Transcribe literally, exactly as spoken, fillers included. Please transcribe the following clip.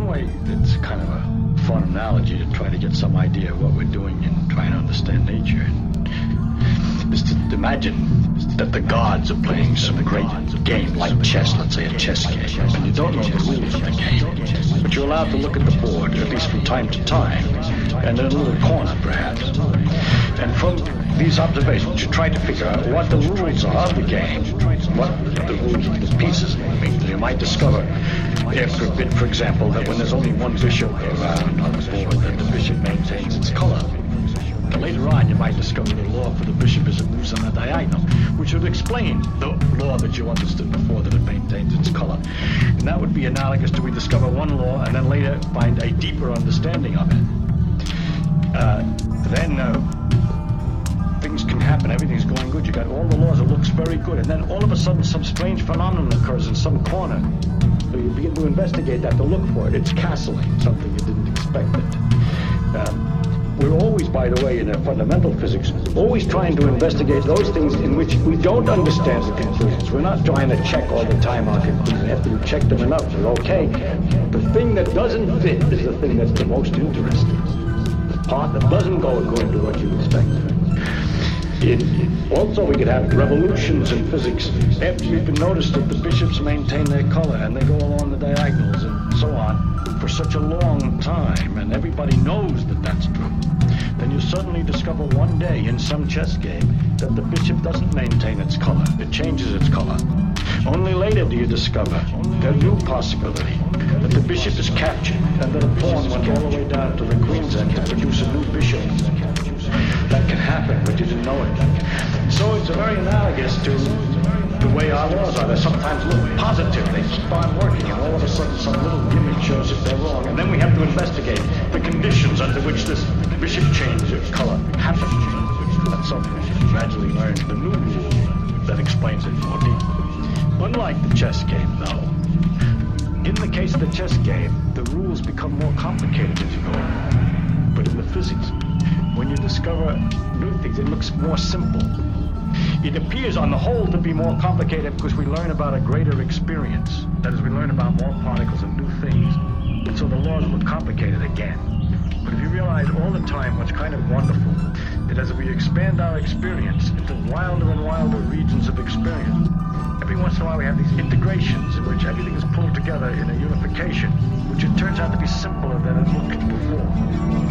one way, it's kind of a fun analogy to try to get some idea of what we're doing and trying to understand nature. Is to imagine that the gods are playing some great game like chess, let's say a chess game, and you don't know the rules of the game, but you're allowed to look at the board, at least from time to time, and in a little corner perhaps. And from these observations, you try to figure out what the rules are of the game, what the rules of the pieces mean. You might discover, after a bit, for example, that when there's only one bishop around on the board, that the bishop maintains its color. And later on, you might discover the law for the bishop is it moves on a diagonal, which would explain the law that you understood before, that it maintains its color. And that would be analogous to we discover one law and then later find a deeper understanding of it. Uh, then uh, things can happen. Everything's going good. You got all the laws. It looks very good. And then all of a sudden, some strange phenomenon occurs in some corner. So you begin to investigate that, to look for it. It's castling, something you didn't expect it. Um, We're always, by the way, in our fundamental physics, always trying to investigate those things in which we don't understand the conclusions. We're not trying to check all the time our conclusions. After we check them enough, they're okay. The thing that doesn't fit is the thing that's the most interesting. The part that doesn't go according to what you expect. It, it, also, we could have revolutions in physics after you've been noticed that the bishops maintain their color and they go along the diagonals and so on for such a long time, and everybody knows that that's true. Then you suddenly discover one day in some chess game that the bishop doesn't maintain its color. It changes its color. Only later do you discover the new possibility that the bishop is captured and that a pawn went all the way down to the queen's end to produce a new bishop. That can happen, but you didn't know it. So it's very analogous to the way our laws are. They sometimes look positive. They keep on working, and all of a sudden some little gimmick shows that they're wrong. And then we have to investigate the conditions under which this bishop change of color happens. That's something we should gradually learn the new rule that explains it more deeply. Unlike the chess game, though, in the case of the chess game, the rules become more complicated as you go on. But in the physics, when you discover new things, it looks more simple. It appears on the whole to be more complicated because we learn about a greater experience. That is, we learn about more particles and new things. And so the laws look complicated again. But if you realize all the time what's kind of wonderful, that as we expand our experience into wilder and wilder regions of experience, every once in a while we have these integrations in which everything is pulled together in a unification, which it turns out to be simpler than it looked before.